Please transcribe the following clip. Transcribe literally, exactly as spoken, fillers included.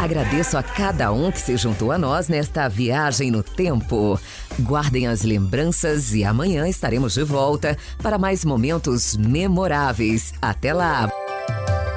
Agradeço a cada um que se juntou a nós nesta viagem no tempo. Guardem as lembranças e amanhã estaremos de volta para mais momentos memoráveis. Até lá!